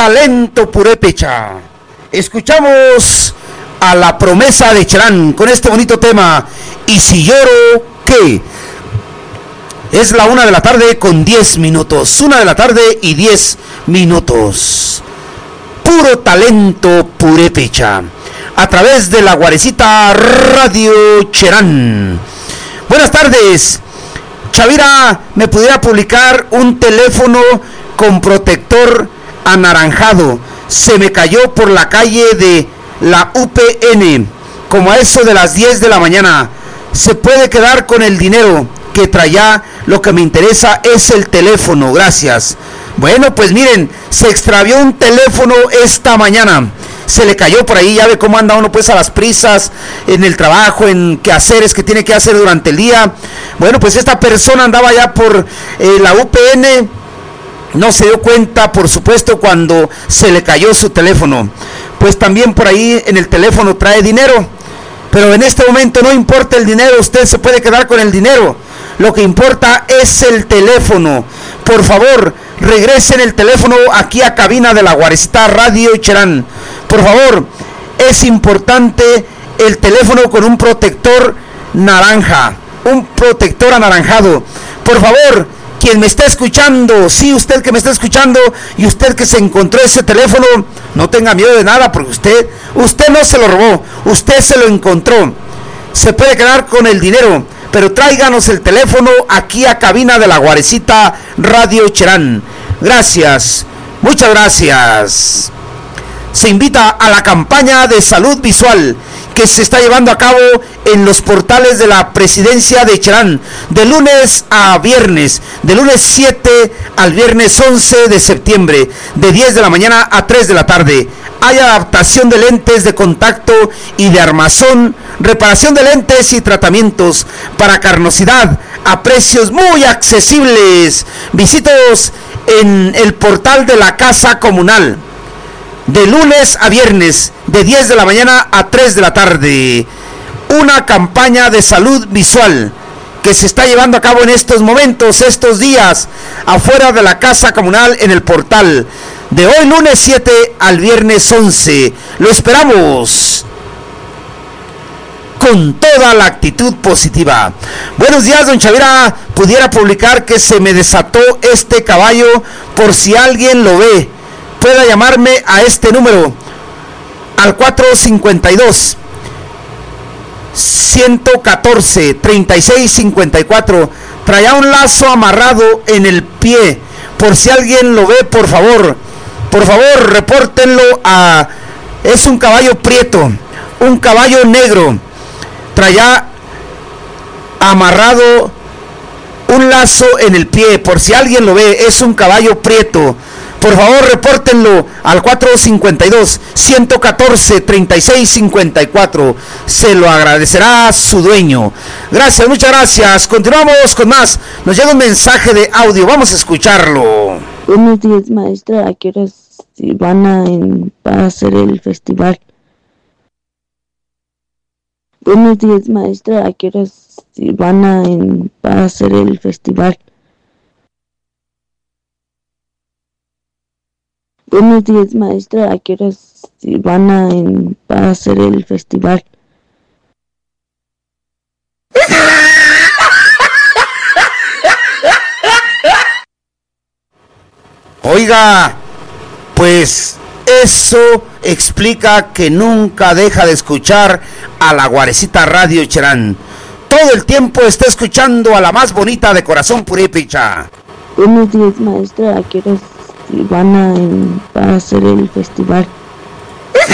talento purépecha. Escuchamos a La Promesa de Cherán con este bonito tema, Y si lloro, ¿qué? Es la 1 de la tarde con 10 minutos. 1 de la tarde y 10 minutos. Puro talento purépecha. A través de la Guarecita Radio Cherán. Buenas tardes. Chavira, ¿me pudiera publicar un teléfono con protector anaranjado? Se me cayó por la calle de la UPN, como a eso de las 10 de la mañana. Se puede quedar con el dinero que traía. Lo que me interesa es el teléfono, gracias. Bueno, pues miren, se extravió un teléfono esta mañana. Se le cayó por ahí, ya ve cómo anda uno pues a las prisas, en el trabajo, en quehaceres que tiene que hacer durante el día. Bueno, pues esta persona andaba ya por la UPN, no se dio cuenta, por supuesto, cuando se le cayó su teléfono. Pues también por ahí en el teléfono trae dinero, pero en este momento no importa el dinero, usted se puede quedar con el dinero. Lo que importa es el teléfono. Por favor, regresen el teléfono aquí a cabina de la Guarecita Radio Cherán. Por favor, es importante el teléfono con un protector naranja, un protector anaranjado. Por favor, quien me está escuchando, sí, usted que me está escuchando y usted que se encontró ese teléfono, no tenga miedo de nada, porque usted no se lo robó, usted se lo encontró. Se puede quedar con el dinero, pero tráiganos el teléfono aquí a cabina de la Guarecita Radio Cherán. Gracias, muchas gracias. Se invita a la campaña de salud visual que se está llevando a cabo en los portales de la Presidencia de Cherán, de lunes a viernes, de lunes 7 al viernes 11 de septiembre, de 10 de la mañana a 3 de la tarde. Hay adaptación de lentes de contacto y de armazón, reparación de lentes y tratamientos para carnosidad a precios muy accesibles. Visítenos en el portal de la Casa Comunal, de lunes a viernes, de 10 de la mañana a 3 de la tarde. Una campaña de salud visual que se está llevando a cabo en estos momentos, estos días, afuera de la Casa Comunal en el portal. De hoy lunes 7 al viernes 11. Lo esperamos con toda la actitud positiva. Buenos días, don Chavira. Pudiera publicar que se me desató este caballo, por si alguien lo ve. Pueda llamarme a este número, al 452 114 3654. Traía un lazo amarrado en el pie. Por si alguien lo ve, por favor, repórtenlo a... Es un caballo prieto, un caballo negro. Traía amarrado un lazo en el pie. Por si alguien lo ve, es un caballo prieto. Por favor, repórtenlo al 452-114-3654. Se lo agradecerá su dueño. Gracias, muchas gracias. Continuamos con más. Nos llega un mensaje de audio. Vamos a escucharlo. Buenos días, maestra. ¿A qué horas van para hacer el festival? Buenos días, maestra. ¿A qué horas van para hacer el festival? Buenos días, maestra. ¿A qué horas van para hacer el festival? Oiga, pues eso explica que nunca deja de escuchar a la Guarecita Radio Cherán. Todo el tiempo está escuchando a la más bonita de corazón purépecha. Buenos días, maestra. ¿A qué horas van para hacer el festival?